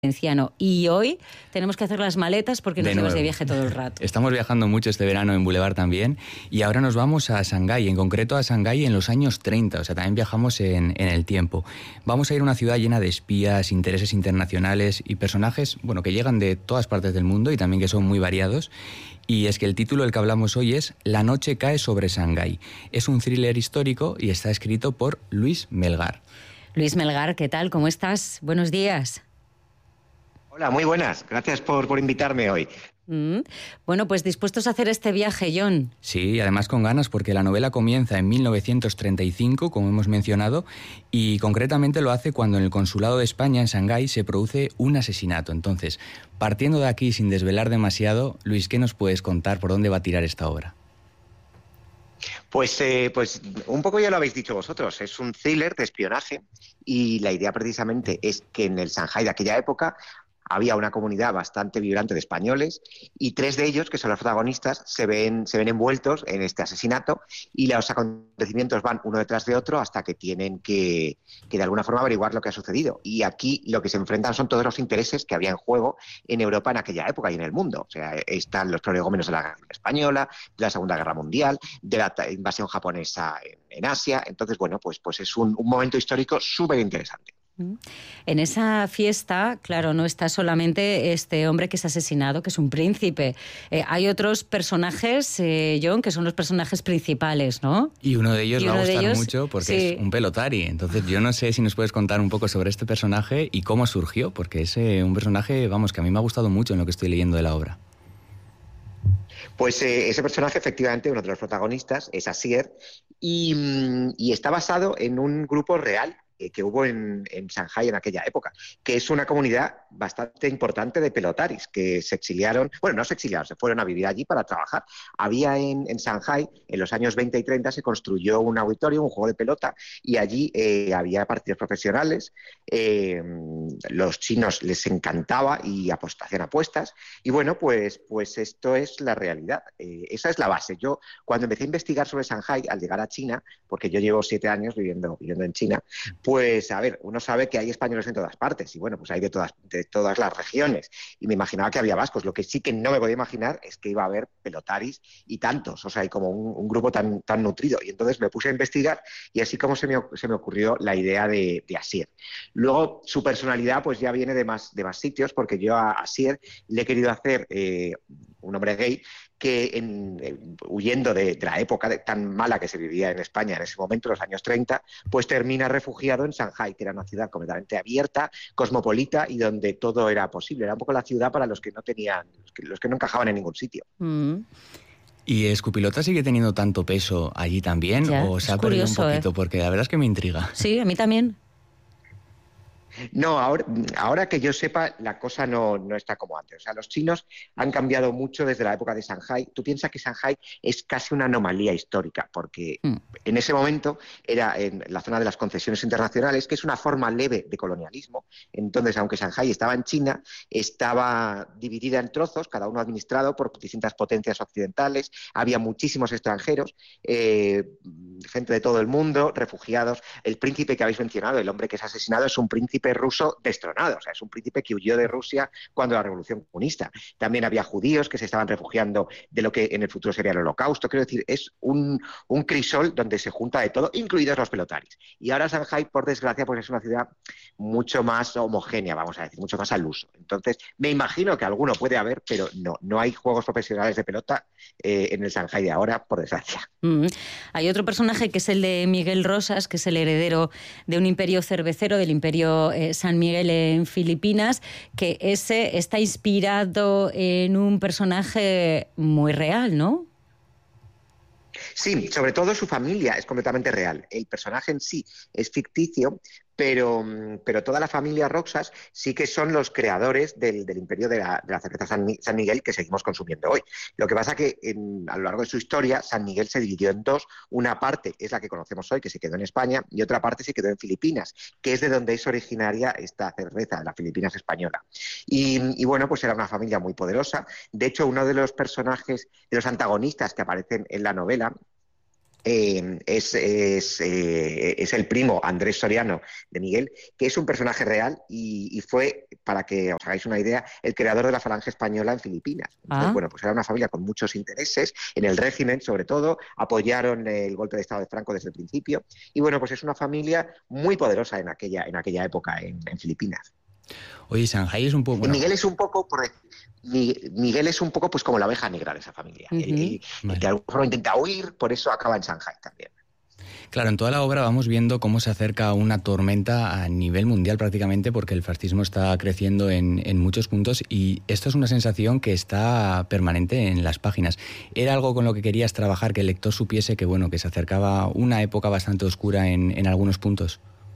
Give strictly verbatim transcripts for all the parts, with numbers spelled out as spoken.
valenciano. Y hoy tenemos que hacer las maletas porque nos llevas de viaje todo el rato. Estamos viajando mucho este verano en Boulevard también, y ahora nos vamos a Shanghái, en concreto a Shanghái en los años treinta, o sea, también viajamos en, en el tiempo. Vamos a ir a una ciudad llena de espías, intereses internacionales y personajes, bueno, que llegan de todas partes del mundo y también que son muy variados. Y es que el título del que hablamos hoy es La noche cae sobre Shanghái. Es un thriller histórico y está escrito por Luis Melgar. Luis Melgar, ¿qué tal? ¿Cómo estás? Buenos días. Hola, muy buenas. Gracias por, por invitarme hoy. Mm. Bueno, pues dispuestos a hacer este viaje, John. Sí, además con ganas, porque la novela comienza en mil novecientos treinta y cinco, como hemos mencionado, y concretamente lo hace cuando en el Consulado de España en Shanghái se produce un asesinato. Entonces, partiendo de aquí sin desvelar demasiado, Luis, ¿qué nos puedes contar? ¿Por dónde va a tirar esta obra? Pues, eh, pues un poco ya lo habéis dicho vosotros, es un thriller de espionaje y la idea precisamente es que en el Shanghái de aquella época había una comunidad bastante vibrante de españoles y tres de ellos, que son los protagonistas, se ven, se ven envueltos en este asesinato y los acontecimientos van uno detrás de otro hasta que tienen que, que de alguna forma averiguar lo que ha sucedido. Y aquí lo que se enfrentan son todos los intereses que había en juego en Europa en aquella época y en el mundo. O sea, están los prolegómenos de la Guerra Española, de la Segunda Guerra Mundial, de la invasión japonesa en, en Asia. Entonces, bueno, pues, pues es un, un momento histórico súper interesante. En esa fiesta, claro, no está solamente este hombre que es asesinado, que es un príncipe. Eh, hay otros personajes, eh, John, que son los personajes principales, ¿no? Y uno de ellos y va a gustar ellos, mucho porque sí. es un pelotari. Entonces yo no sé si nos puedes contar un poco sobre este personaje y cómo surgió, porque es eh, un personaje, vamos, que a mí me ha gustado mucho en lo que estoy leyendo de la obra. Pues eh, ese personaje, efectivamente, uno de los protagonistas, es Asier, y, y está basado en un grupo real que hubo en, en Shanghái en aquella época, que es una comunidad bastante importante de pelotaris, que se exiliaron, bueno, no se exiliaron, se fueron a vivir allí para trabajar. Había en, en Shanghái, en los años veinte y treinta, se construyó un auditorio, un juego de pelota, y allí eh, había partidos profesionales, eh, los chinos les encantaba y hacían apuestas, y bueno, pues, pues esto es la realidad, eh, esa es la base. Yo, cuando empecé a investigar sobre Shanghái, al llegar a China, porque yo llevo siete años viviendo, viviendo en China, pues, a ver, uno sabe que hay españoles en todas partes y, bueno, pues hay de todas, de todas las regiones. Y me imaginaba que había vascos. Lo que sí que no me podía imaginar es que iba a haber pelotaris y tantos. O sea, hay como un, un grupo tan, tan nutrido. Y entonces me puse a investigar y así como se me, se me ocurrió la idea de, de Asier. Luego, su personalidad pues ya viene de más, de más sitios, porque yo a Asier le he querido hacer eh, un hombre gay que en, en, huyendo de, de la época de, tan mala que se vivía en España en ese momento, los años treinta, pues termina refugiado en Shanghái, que era una ciudad completamente abierta, cosmopolita y donde todo era posible. Era un poco la ciudad para los que no tenían, los que, los que no encajaban en ningún sitio. Mm. ¿Y Escupilota sigue teniendo tanto peso allí también? Ya, ¿O se ha perdido un poquito? ¿eh? Porque la verdad es que me intriga. Sí, a mí también. No, ahora, ahora que yo sepa, la cosa no, no está como antes. O sea, los chinos han cambiado mucho desde la época de Shanghái. Tú piensas que Shanghái es casi una anomalía histórica, porque mm. en ese momento era en la zona de las concesiones internacionales, que es una forma leve de colonialismo. Entonces, aunque Shanghái estaba en China, estaba dividida en trozos, cada uno administrado por distintas potencias occidentales. Había muchísimos extranjeros, eh, gente de todo el mundo, refugiados. El príncipe que habéis mencionado, el hombre que es asesinado, es un príncipe ruso destronado, o sea, es un príncipe que huyó de Rusia cuando la Revolución Comunista. También había judíos que se estaban refugiando de lo que en el futuro sería el Holocausto. Quiero decir, es un, un crisol donde se junta de todo, incluidos los pelotaris. Y ahora Shanghái, por desgracia, pues es una ciudad mucho más homogénea, vamos a decir, mucho más al uso. Entonces, me imagino que alguno puede haber, pero no, no hay juegos profesionales de pelota eh, en el Shanghái de ahora, por desgracia. Mm. Hay otro personaje que es el de Miguel Rosas, que es el heredero de un imperio cervecero, del imperio eh, San Miguel en Filipinas, que ese está inspirado en un personaje muy real, ¿no? Sí, sobre todo su familia es completamente real. El personaje en sí es ficticio, pero, pero toda la familia Roxas sí que son los creadores del, del imperio de la, de la cerveza San, San Miguel que seguimos consumiendo hoy. Lo que pasa que en, a lo largo de su historia, San Miguel se dividió en dos. Una parte es la que conocemos hoy, que se quedó en España, y otra parte se quedó en Filipinas, que es de donde es originaria esta cerveza, la Filipinas española. Y, y bueno, pues era una familia muy poderosa. De hecho, uno de los personajes, de los antagonistas que aparecen en la novela, Eh, es, es, eh, es el primo Andrés Soriano de Miguel, que es un personaje real y, y fue, para que os hagáis una idea, el creador de la Falange Española en Filipinas. Entonces, Ah. bueno, pues era una familia con muchos intereses en el régimen, sobre todo, apoyaron el golpe de Estado de Franco desde el principio, y bueno, pues es una familia muy poderosa en aquella, en aquella época en, en Filipinas. Oye, Shanghái es un poco... Y Bueno, Miguel es un poco, por, Miguel es un poco pues como la oveja negra de esa familia. Uh-huh. Él, él, vale. de alguna forma intenta huir, por eso acaba en Shanghái también. Claro, en toda la obra vamos viendo cómo se acerca una tormenta a nivel mundial prácticamente, porque el fascismo está creciendo en, en muchos puntos, y esto es una sensación que está permanente en las páginas. ¿Era algo con lo que querías trabajar, que el lector supiese que, bueno, que se acercaba una época bastante oscura en, en algunos puntos?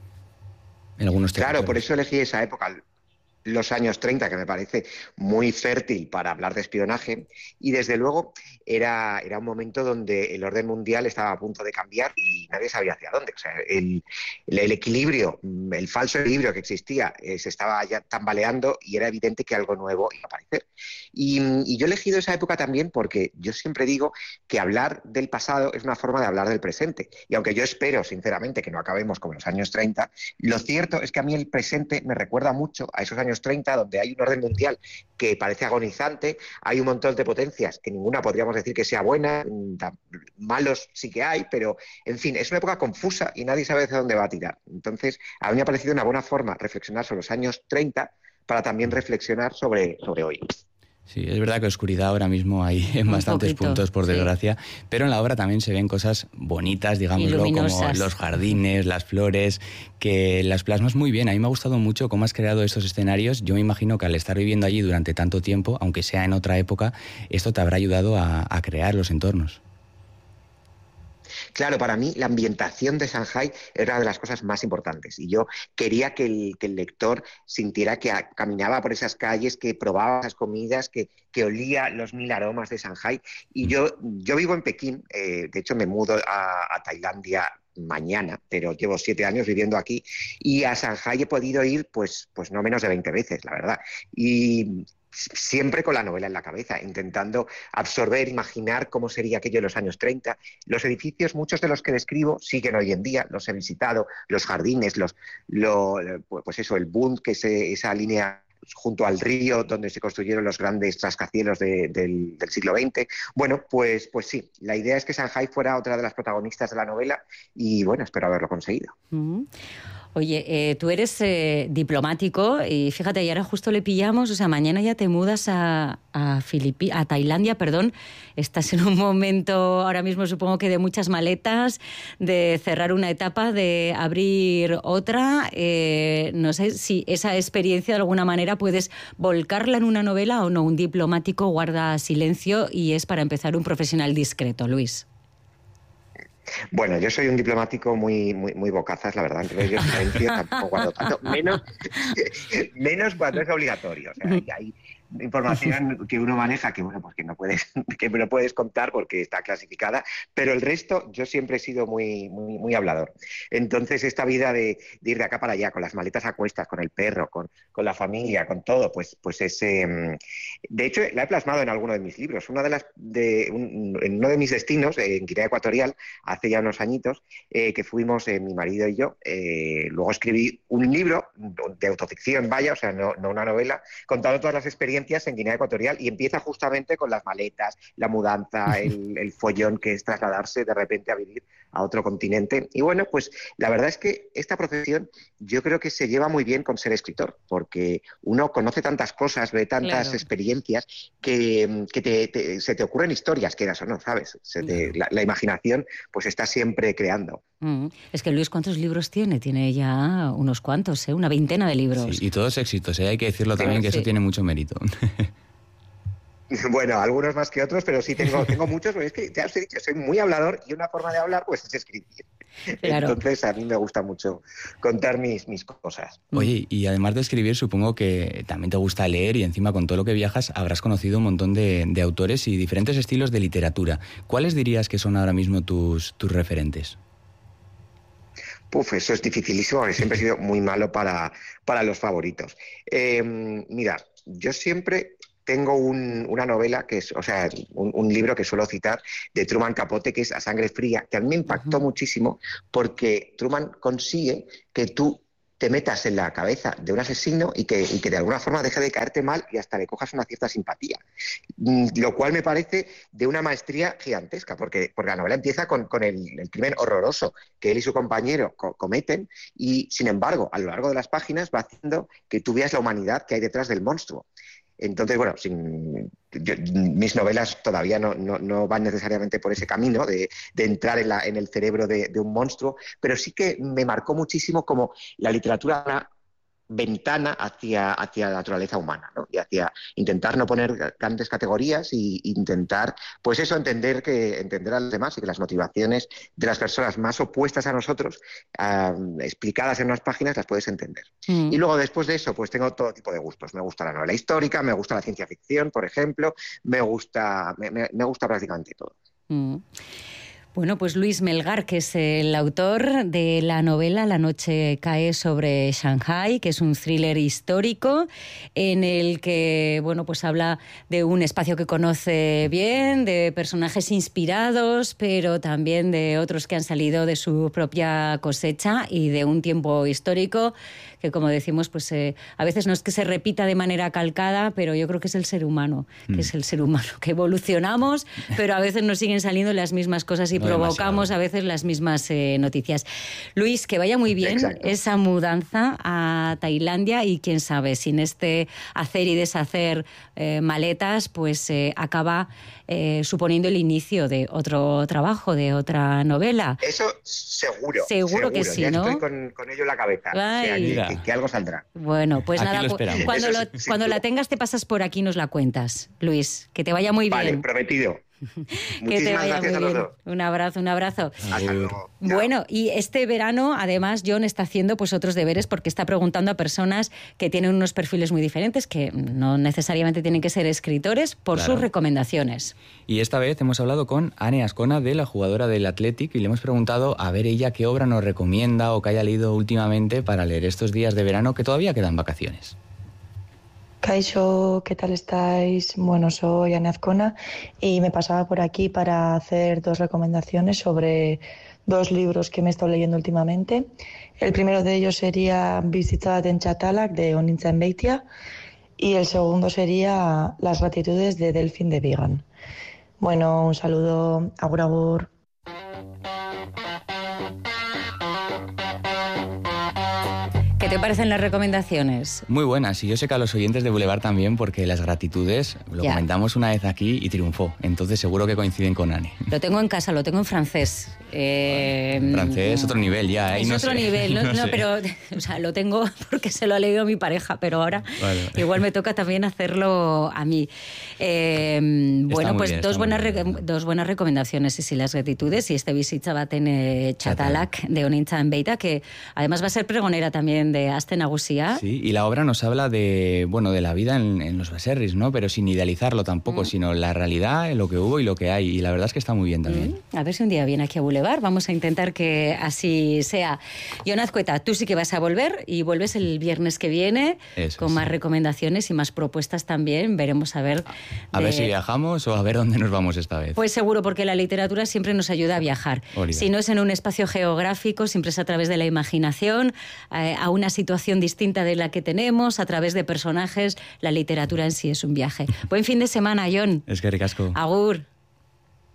En algunos territorios. Claro, por eso elegí esa época, los años treinta, que me parece muy fértil para hablar de espionaje, y desde luego era, era un momento donde el orden mundial estaba a punto de cambiar y nadie sabía hacia dónde. O sea, el, el equilibrio, el falso equilibrio que existía eh, se estaba ya tambaleando y era evidente que algo nuevo iba a aparecer. Y, y yo he elegido esa época también porque yo siempre digo que hablar del pasado es una forma de hablar del presente. Y aunque yo espero, sinceramente, que no acabemos como en los años treinta, lo cierto es que a mí el presente me recuerda mucho a esos años treinta, donde hay un orden mundial que parece agonizante, hay un montón de potencias que ninguna podríamos decir que sea buena, malos sí que hay, pero en fin, es una época confusa y nadie sabe hacia dónde va a tirar. Entonces, a mí me ha parecido una buena forma reflexionar sobre los años treinta para también reflexionar sobre, sobre hoy. Sí, es verdad que oscuridad ahora mismo hay en Un bastantes poquito, puntos, por sí. desgracia, pero en la obra también se ven cosas bonitas, digámoslo, como Luminosas. los jardines, las flores, que las plasmas muy bien. A mí me ha gustado mucho cómo has creado estos escenarios. Yo me imagino que al estar viviendo allí durante tanto tiempo, aunque sea en otra época, esto te habrá ayudado a, a crear los entornos. Claro, para mí la ambientación de Shanghái era una de las cosas más importantes y yo quería que el, que el lector sintiera que a, caminaba por esas calles, que probaba esas comidas, que, que olía los mil aromas de Shanghái. Y yo, yo vivo en Pekín, eh, de hecho me mudo a, a Tailandia mañana, pero llevo siete años viviendo aquí y a Shanghái he podido ir pues, pues no menos de veinte veces, la verdad. Y siempre con la novela en la cabeza, intentando absorber, imaginar cómo sería aquello en los años treinta. Los edificios, muchos de los que describo, siguen hoy en día, los he visitado, los jardines, los, lo, pues eso, el Bund, que es esa línea junto al río donde se construyeron los grandes rascacielos de, del, del siglo veinte. Bueno, pues, pues sí, la idea es que Shanghái fuera otra de las protagonistas de la novela y bueno, espero haberlo conseguido. Uh-huh. Oye, eh, tú eres eh, diplomático y fíjate, y ahora justo le pillamos, o sea, mañana ya te mudas a, a, Filipi- a Tailandia, perdón, estás en un momento ahora mismo supongo que de muchas maletas, de cerrar una etapa, de abrir otra, eh, no sé si esa experiencia de alguna manera puedes volcarla en una novela o no. Un diplomático guarda silencio y es para empezar un profesional discreto, Luis. Bueno, yo soy un diplomático muy muy, muy bocazas, la verdad. Entonces yo silencio tampoco guardo tanto. Menos, menos cuando es obligatorio. O sea, hay, hay información que uno maneja que, bueno, pues que no puedes, que no puedes contar porque está clasificada, pero el resto yo siempre he sido muy, muy, muy hablador. Entonces esta vida de, de ir de acá para allá, con las maletas a cuestas, con el perro, con, con la familia, con todo, pues, pues es... Eh, de hecho, la he plasmado en alguno de mis libros. Una de las, de, un, en uno de mis destinos, eh, en Guinea Ecuatorial, hace ya unos añitos, eh, que fuimos eh, mi marido y yo. Eh, luego escribí un libro de autoficción, vaya, o sea, no, no una novela, contando todas las experiencias en Guinea Ecuatorial y empieza justamente con las maletas, la mudanza, el, el follón que es trasladarse de repente a vivir a otro continente. Y bueno, pues la verdad es que esta profesión yo creo que se lleva muy bien con ser escritor, porque uno conoce tantas cosas, ve tantas Claro. experiencias que, que te, te, se te ocurren historias, quieras o no, ¿sabes? Se te, la, la imaginación pues está siempre creando. Mm. Es que Luis, ¿cuántos libros tiene? Tiene ya unos cuantos, ¿eh? Una veintena de libros. Sí, y todos éxitos, ¿eh? Hay que decirlo también, que sí. eso tiene mucho mérito. Bueno, algunos más que otros, pero sí tengo, tengo muchos, porque es que ya os he dicho, soy muy hablador y una forma de hablar pues es escribir. Claro. Entonces a mí me gusta mucho contar mis, mis cosas. Oye, y además de escribir, supongo que también te gusta leer y encima con todo lo que viajas habrás conocido un montón de, de autores y diferentes estilos de literatura. ¿Cuáles dirías que son ahora mismo tus, tus referentes? Puf, eso es dificilísimo, porque siempre he sido muy malo para, para los favoritos. Eh, mira, yo siempre tengo un, una novela, que es, o sea, un, un libro que suelo citar, de Truman Capote, que es A Sangre Fría, que a mí me impactó uh-huh. muchísimo, porque Truman consigue que tú te metas en la cabeza de un asesino y que, y que de alguna forma deje de caerte mal y hasta le cojas una cierta simpatía. Lo cual me parece de una maestría gigantesca, porque, porque la novela empieza con, con el, el crimen horroroso que él y su compañero co- cometen y, sin embargo, a lo largo de las páginas va haciendo que tú veas la humanidad que hay detrás del monstruo. Entonces, bueno, sin, yo, mis novelas todavía no, no, no van necesariamente por ese camino de, de entrar en, la, en el cerebro de, de un monstruo, pero sí que me marcó muchísimo como la literatura una ventana hacia, hacia la naturaleza humana, ¿no? Y hacia intentar no poner grandes categorías y intentar, pues eso, entender que entender a los demás y que las motivaciones de las personas más opuestas a nosotros, uh, explicadas en unas páginas, las puedes entender. Mm. Y luego, después de eso, pues tengo todo tipo de gustos. Me gusta la novela histórica, me gusta la ciencia ficción, por ejemplo, me gusta, me, me, me gusta prácticamente todo. Mm. Bueno, pues Luis Melgar, que es el autor de la novela La noche cae sobre Shanghái, que es un thriller histórico en el que, bueno, pues habla de un espacio que conoce bien, de personajes inspirados, pero también de otros que han salido de su propia cosecha y de un tiempo histórico que, como decimos, pues eh, a veces no es que se repita de manera calcada, pero yo creo que es el ser humano, que mm. es el ser humano, que evolucionamos, pero a veces nos siguen saliendo las mismas cosas y no provocamos demasiado. A veces las mismas eh, noticias. Luis, que vaya muy bien Exacto. esa mudanza a Tailandia y quién sabe, sin este hacer y deshacer eh, maletas, pues eh, acaba eh, suponiendo el inicio de otro trabajo, de otra novela. Eso seguro. Seguro, seguro. que sí, ya ¿no? Estoy con, con ello en la cabeza. Ay, o sea, que, que, que algo saldrá. Bueno, pues aquí nada, lo cuando, Eso, lo, sí, cuando la tengas te pasas por aquí y nos la cuentas, Luis. Que te vaya muy bien. Vale, prometido. Que te vaya muy a los bien. dos. Un abrazo, un abrazo. Hasta luego. Bueno, y este verano, además, John está haciendo pues otros deberes porque está preguntando a personas que tienen unos perfiles muy diferentes, que no necesariamente tienen que ser escritores, por claro. sus recomendaciones. Y esta vez hemos hablado con Ane Azcona, de la jugadora del Athletic, y le hemos preguntado a ver ella qué obra nos recomienda o que haya leído últimamente para leer estos días de verano que todavía quedan vacaciones. Kaixo, ¿qué tal estáis? Bueno, soy Ane Azcona y me pasaba por aquí para hacer dos recomendaciones sobre dos libros que me he estado leyendo últimamente. El primero de ellos sería Bizitza den Txatalak, de Onintzen Beitia, y el segundo sería Las gratitudes, de Delfín de Vigan. Bueno, un saludo, agur agur. ¿Qué te parecen las recomendaciones? Muy buenas, y yo sé que a los oyentes de Boulevard también, porque Las gratitudes lo ya. comentamos una vez aquí y triunfó, entonces seguro que coinciden con Ane. Lo tengo en casa, lo tengo en francés. Eh, francés, otro nivel ya. Es no otro sé. nivel, no, no, no sé. pero o sea, lo tengo porque se lo ha leído mi pareja, pero ahora vale. igual me toca también hacerlo a mí. Eh, bueno, pues bien, dos, buenas re, dos buenas recomendaciones, y sí, Las gratitudes y este Bizitza baten eh, Txatalak, de Onintzen Beitia, que además va a ser pregonera también de Aste Nagusia. Sí, y la obra nos habla de, bueno, de la vida en, en los baserris, ¿no? Pero sin idealizarlo tampoco, mm. sino la realidad, lo que hubo y lo que hay. Y la verdad es que está muy bien también. Mm. A ver si un día viene aquí a Boulevard. Vamos a intentar que así sea. Jon Azcueta, tú sí que vas a volver y vuelves el viernes que viene. Eso con sí. más recomendaciones y más propuestas también. Veremos a ver. A de... ver si viajamos o a ver dónde nos vamos esta vez. Pues seguro, porque la literatura siempre nos ayuda a viajar. Olida. Si no es en un espacio geográfico, siempre es a través de la imaginación, eh, a una situación distinta de la que tenemos, a través de personajes. La literatura en sí es un viaje. Buen fin de semana, Jon. Es que ricasco. Agur.